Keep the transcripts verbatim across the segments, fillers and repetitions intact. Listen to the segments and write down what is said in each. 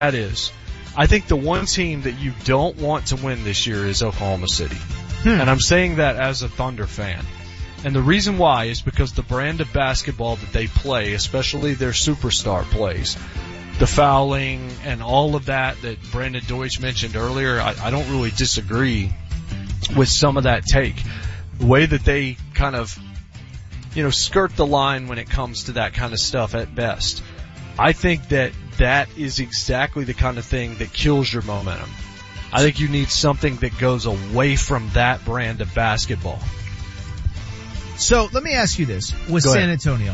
that is, I think the one team that you don't want to win this year is Oklahoma City. Hmm. And I'm saying that as a Thunder fan. And the reason why is because the brand of basketball that they play, especially their superstar plays, the fouling and all of that that Brandon Deutsch mentioned earlier, I, I don't really disagree with some of that take. The way that they kind of, you know, skirt the line when it comes to that kind of stuff at best. I think that that is exactly the kind of thing that kills your momentum. I think you need something that goes away from that brand of basketball. So let me ask you this with Go San ahead. Antonio.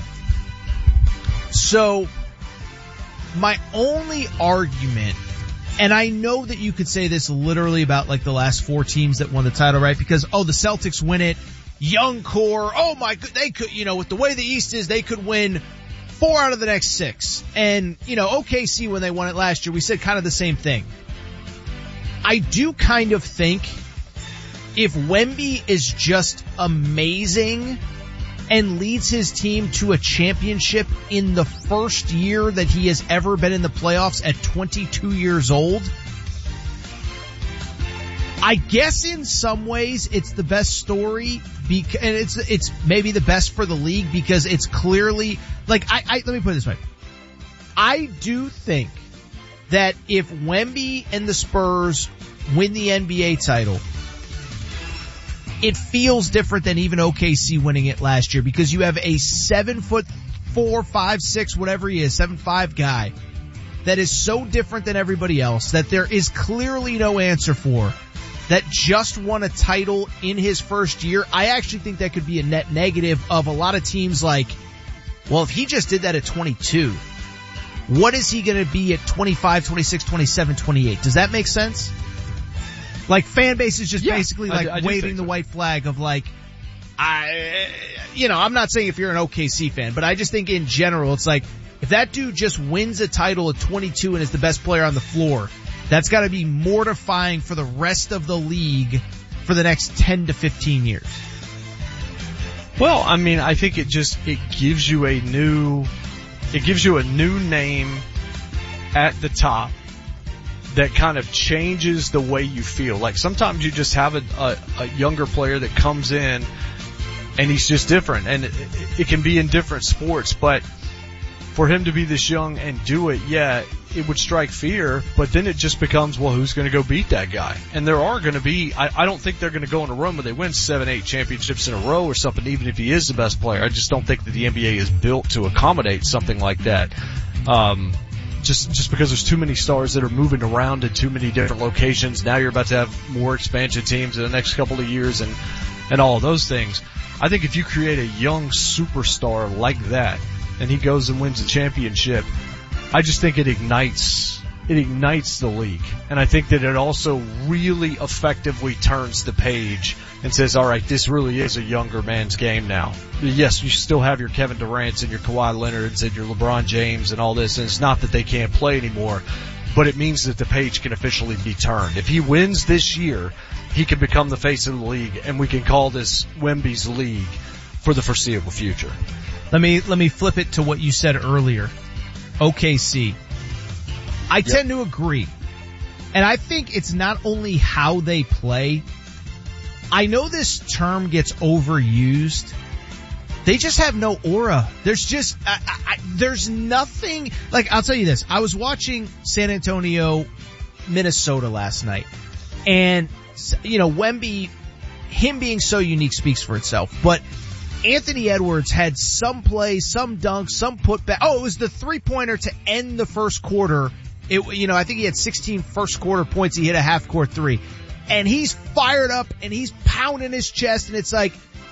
So my only argument, and I know that you could say this literally about like the last four teams that won the title, right? Because, oh, the Celtics win it, young core, oh my god, they could, you know, with the way the East is, they could win four out of the next six. And, you know, O K C when they won it last year, we said kind of the same thing. I do kind of think if Wemby is just amazing and leads his team to a championship in the first year that he has ever been in the playoffs at twenty-two years old, I guess in some ways it's the best story, because, and it's it's maybe the best for the league because it's clearly, like, I, I let me put it this way. I do think that if Wemby and the Spurs win the N B A title, it feels different than even O K C winning it last year because you have a seven foot four, five, six, whatever he is, seven, five guy that is so different than everybody else that there is clearly no answer for, that just won a title in his first year. I actually think that could be a net negative of a lot of teams like, well, if he just did that at twenty-two, what is he going to be at twenty-five, twenty-six, twenty-seven, twenty-eight? Does that make sense? Like, fan base is just yeah, basically like I, I waving the so. white flag of like, I, you know, I'm not saying if you're an O K C fan, but I just think in general, it's like, if that dude just wins a title at twenty-two and is the best player on the floor, that's got to be mortifying for the rest of the league for the next ten to fifteen years. Well, I mean, I think it just, it gives you a new, it gives you a new name at the top that kind of changes the way you feel. Like sometimes you just have a, a, a younger player that comes in and he's just different, and it, it can be in different sports, but for him to be this young and do it, yeah, it would strike fear, but then it just becomes, well, who's going to go beat that guy? And there are going to be, I, I don't think they're going to go on a run where they win seven, eight championships in a row or something, even if he is the best player. I just don't think that the N B A is built to accommodate something like that. Um, just, just because there's too many stars that are moving around in too many different locations. Now you're about to have more expansion teams in the next couple of years and, and all of those things. I think if you create a young superstar like that, and he goes and wins a championship, I just think it ignites, it ignites the league. And I think that it also really effectively turns the page and says, all right, this really is a younger man's game now. Yes, you still have your Kevin Durant's and your Kawhi Leonard's and your LeBron James and all this, and it's not that they can't play anymore, but it means that the page can officially be turned. If he wins this year, he can become the face of the league, and we can call this Wemby's league for the foreseeable future. Let me, let me flip it to what you said earlier. O K C. I yep. tend to agree. And I think it's not only how they play. I know this term gets overused. They just have no aura. There's just, I, I, there's nothing, like, I'll tell you this. I was watching San Antonio, Minnesota last night. And, you know, Wemby, him being so unique speaks for itself. But Anthony Edwards had some play, some dunk, some putback. Oh, it was the three-pointer to end the first quarter. It, you know, I think he had sixteen first quarter points. He hit a half-court three. And he's fired up, and he's pounding his chest, and it's like,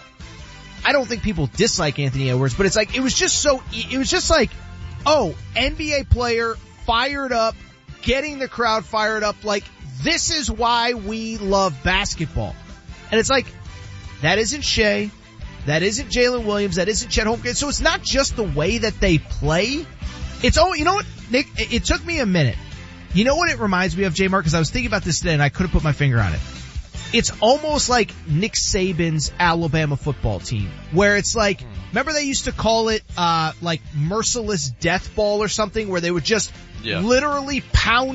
I don't think people dislike Anthony Edwards, but it's like, it was just so, it was just like, oh, N B A player, fired up, getting the crowd fired up, like, this is why we love basketball. And it's like, that isn't Shea. That isn't Jalen Williams. That isn't Chet Holmgren. So it's not just the way that they play. It's oh, you know what, Nick? It, it took me a minute. You know what it reminds me of, J-Mark? Because I was thinking about this today and I couldn't put my finger on it. it's almost like Nick Saban's Alabama football team, where it's like, remember they used to call it, uh, like merciless death ball or something, where they would just yeah. literally pound